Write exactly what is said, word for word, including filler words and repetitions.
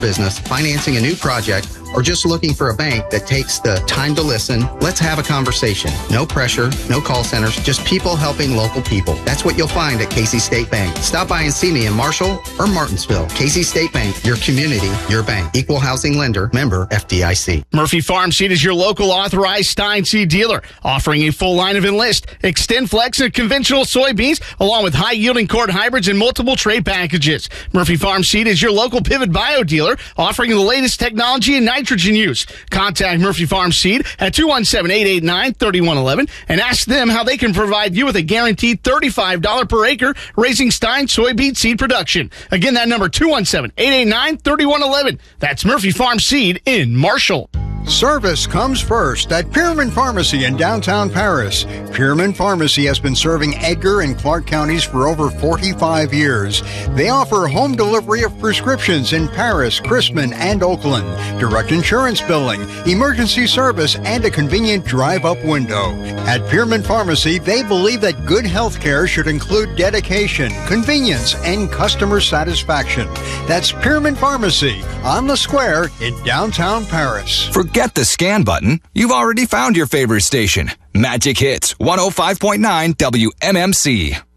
business, financing a new project, or just looking for a bank that takes the time to listen, let's have a conversation. No pressure, no call centers, just people helping local people. That's what you'll find at Casey State Bank. Stop by and see me in Marshall or Martinsville. Casey State Bank, your community, your bank. Equal housing lender, member F D I C. Murphy Farm Seed is your local authorized Stein seed dealer, offering a full line of Enlist, Extend Flex, and conventional soybeans, along with high-yielding corn hybrids and multiple trait packages. Murphy Farm Seed is your local Pivot Bio dealer, offering the latest technology in nitrogen use. Contact Murphy Farm Seed at two one seven, eight eight nine, three one one one and ask them how they can provide you with a guaranteed thirty-five dollars per acre raising Stein soybean seed production. Again, that number, two one seven, eight eight nine, three one one one. That's Murphy Farm Seed in Marshall. Service comes first at Pierman Pharmacy in downtown Paris. Pierman Pharmacy has been serving Edgar and Clark counties for over forty-five years. They offer home delivery of prescriptions in Paris, Crispin, and Oakland, direct insurance billing, emergency service, and a convenient drive-up window. At Pierman Pharmacy, they believe that good health care should include dedication, convenience, and customer satisfaction. That's Pierman Pharmacy on the square in downtown Paris. Forget the scan button. You've already found your favorite station. Magic Hits one oh five point nine W M M C.